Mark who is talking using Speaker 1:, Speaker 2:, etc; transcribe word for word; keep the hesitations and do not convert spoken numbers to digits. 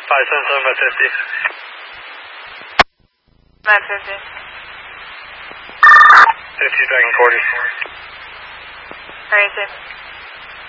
Speaker 1: five seven seven by fifty.
Speaker 2: Med fifty.
Speaker 1: fifty back in forty.
Speaker 2: Alright, same.